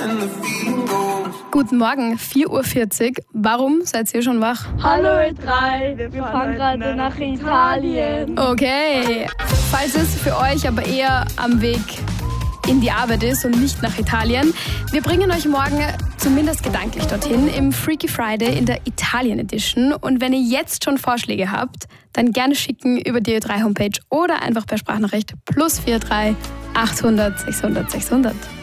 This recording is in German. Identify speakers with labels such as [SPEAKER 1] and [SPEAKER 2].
[SPEAKER 1] Guten Morgen, 4:40 Uhr. Warum seid ihr schon wach?
[SPEAKER 2] Hallo ihr drei, wir fahren gerade nach Italien.
[SPEAKER 1] Okay, falls es für euch aber eher am Weg in die Arbeit ist und nicht nach Italien, wir bringen euch morgen zumindest gedanklich dorthin im Freaky Friday in der Italien Edition. Und wenn ihr jetzt schon Vorschläge habt, dann gerne schicken über die Ö3 Homepage oder einfach per Sprachnachricht +43 800 600 600.